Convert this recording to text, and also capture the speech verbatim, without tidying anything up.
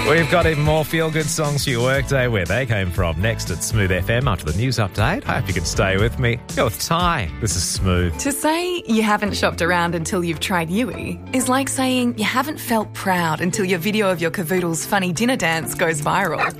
We've got even more feel-good songs for your workday where they came from next at Smooth F M after the news update. I hope you can stay with me. Go with Ty. This is Smooth. To say you haven't shopped around until you've tried Yui is like saying you haven't felt proud until your video of your cavoodle's funny dinner dance goes viral.